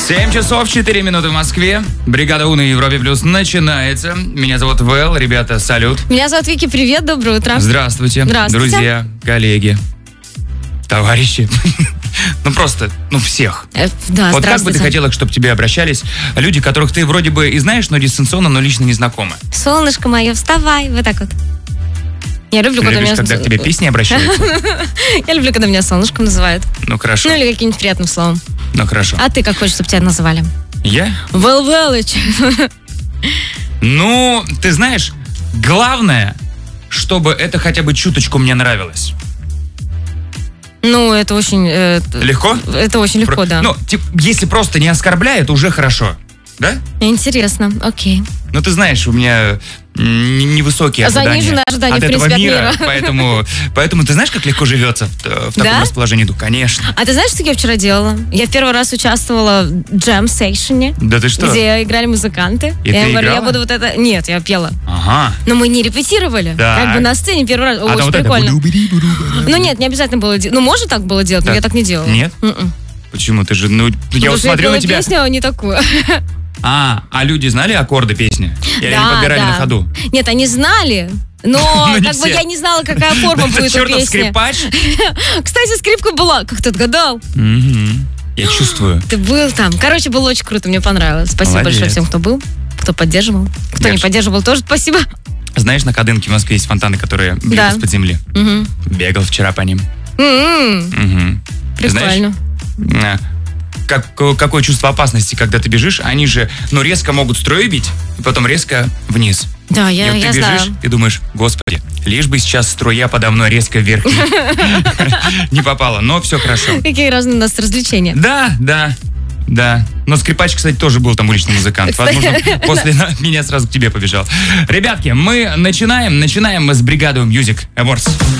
7 часов 4 минуты в Москве. Бригада У на Европе Плюс начинается. Меня зовут Вэл. Ребята, салют. Меня зовут Вики. Привет, доброе утро. Здравствуйте. Здравствуйте. Друзья, коллеги, товарищи. Просто, всех. Да, Вот как бы ты хотела, чтобы к тебе обращались люди, которых ты вроде бы и знаешь, но дистанционно, но лично не знакомы? Солнышко мое, вставай. Вот так вот. Я люблю, когда меня... когда к тебе песни обращаются? Я люблю, когда меня солнышком называют. Ну, хорошо. Ну, или каким-нибудь приятным словом. Ну, хорошо. А ты как хочешь, чтобы тебя называли? Я? Вэл Вэлыч. Ну, ты знаешь, главное, чтобы это хотя бы чуточку мне нравилось. Ну, это очень... Легко? Это очень легко, да. Ну, если просто не оскорбляет, уже хорошо. Да? Интересно, окей. Ну, ты знаешь, у меня невысокие ожидания, заниженные ожидания, от в этого принципе, от мира. Поэтому ты знаешь, как легко живется в таком расположении? Да, конечно. А ты знаешь, что я вчера делала? Я в первый раз участвовала в джем-сейшене. Да ты что? Где играли музыканты. И я ты говорю, играла? я буду вот это... Нет, я пела. Ага. Но мы не репетировали. Так. Как бы на сцене первый раз. Очень вот прикольно. Ну нет, не обязательно было делать. Ну, можно так было делать, но я так не делала. Нет? Почему? Ты же, я вот смотрю на тебя. Песню, а не такую. А люди знали аккорды песни? Или они подбирали на ходу? Нет, они знали. Но как бы я не знала, какая форма будет у песни. Чертов скрипач. Кстати, скрипка была. Как ты отгадал? Я чувствую. Ты был там. Короче, было очень круто, мне понравилось. Спасибо большое всем, кто был, кто поддерживал. Кто не поддерживал, тоже спасибо. Знаешь, на Кадынке в Москве есть фонтаны, которые бьют из-под земли. Бегал вчера по ним. Прикольно. Какое чувство опасности, когда ты бежишь, они же, резко могут струю бить, и потом резко вниз. Да, я ты бежишь знаю. и думаешь, господи, лишь бы сейчас струя подо мной резко вверх не попала, но все хорошо. Какие разные у нас развлечения. Да. Но скрипач, кстати, тоже был там уличный музыкант. Возможно, после меня сразу к тебе побежал. Ребятки, мы начинаем мы с бригадой Music Awards.